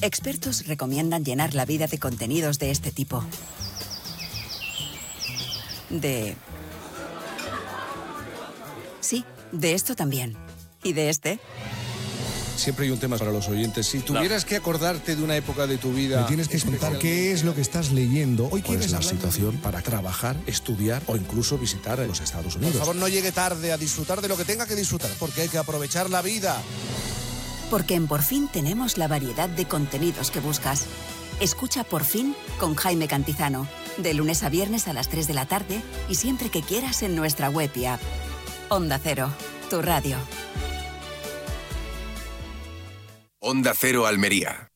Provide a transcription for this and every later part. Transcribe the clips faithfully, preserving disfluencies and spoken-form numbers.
Expertos recomiendan llenar la vida de contenidos de este tipo. De... Sí, de esto también. ¿Y de este? Siempre hay un tema para los oyentes. Si tuvieras que acordarte de una época de tu vida... Me tienes que contar qué es lo que estás leyendo. Hoy ¿Cuál es quieres la hablar situación para trabajar, estudiar o incluso visitar los Estados Por Unidos? favor, no llegue tarde a disfrutar de lo que tenga que disfrutar, porque hay que aprovechar la vida. Porque en Por Fin tenemos la variedad de contenidos que buscas. Escucha Por Fin con Jaime Cantizano. De lunes a viernes a las tres de la tarde y siempre que quieras en nuestra web y app. Onda Cero, tu radio. Onda Cero Almería.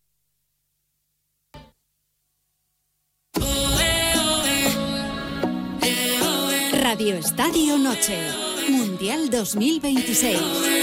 Radio Estadio Noche, Mundial dos mil veintiséis.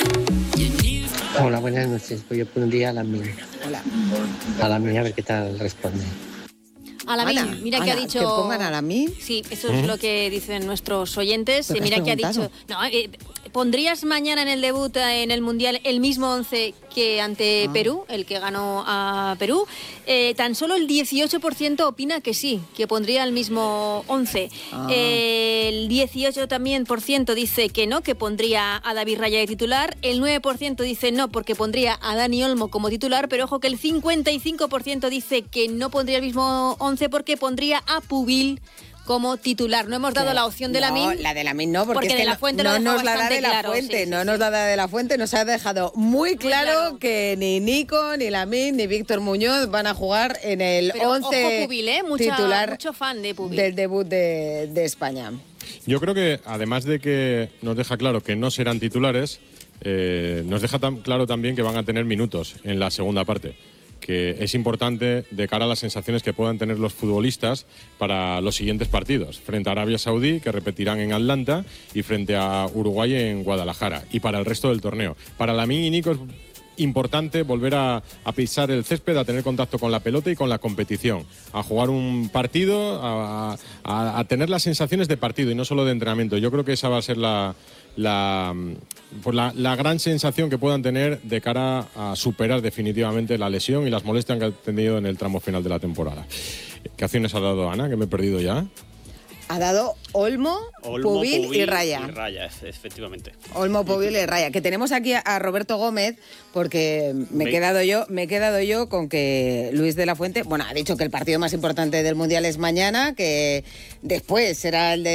Hola, buenas noches. Voy a poner un día a la mía. Hola. A la mía, a ver qué tal responde. A la Ana, mí, mira Ana, que ha dicho... ¿Que pongan a la mí? Sí, eso es lo que dicen nuestros oyentes. ¿Pero Y mira has que ha dicho... preguntado? No, eh, ¿pondrías mañana en el debut eh, en el Mundial el mismo once que ante Ah. Perú, el que ganó a Perú? Eh, tan solo el dieciocho por ciento opina que sí, que pondría el mismo once. Ah. Eh, el dieciocho también por ciento dice que no, que pondría a David Raya de titular. El nueve por ciento dice no, porque pondría a Dani Olmo como titular. Pero ojo que el cincuenta y cinco por ciento dice que no pondría el mismo once porque pondría a Pubil como titular. No hemos dado la opción de la No, Min. la de la Min no, porque, Porque es de que la no- Fuente lo no dejó nos la da bastante de la claro, Fuente, sí, sí, no sí. nos la da de la Fuente, nos ha dejado muy claro, claro. que ni Nico, ni Lamin, ni Víctor Muñoz van a jugar en el Pero once ojo Pubil, ¿eh? Mucha- titular mucho fan de Pubil. del debut de, de España. Yo creo que, además de que nos deja claro que no serán titulares, eh, nos deja tan claro también que van a tener minutos en la segunda parte, que es importante de cara a las sensaciones que puedan tener los futbolistas para los siguientes partidos, frente a Arabia Saudí, que repetirán en Atlanta, y frente a Uruguay en Guadalajara, y para el resto del torneo. Para Lamine y Nico es importante volver a, a pisar el césped, a tener contacto con la pelota y con la competición, a jugar un partido, a, a- a tener las sensaciones de partido y no solo de entrenamiento. Yo creo que esa va a ser la, la, pues la, la gran sensación que puedan tener de cara a superar definitivamente la lesión y las molestias que han tenido en el tramo final de la temporada. ¿Qué acciones ha dado Ana? Que me he perdido ya. Ha dado Olmo, Olmo, Pubil, Pubil y Raya. Y Raya, efe- efectivamente. Olmo, Pubil y Raya. Que tenemos aquí a, a Roberto Gómez, porque me he Ve- quedado yo, me he quedado yo con que Luis de la Fuente, bueno, ha dicho que el partido más importante del Mundial es mañana, que después será el de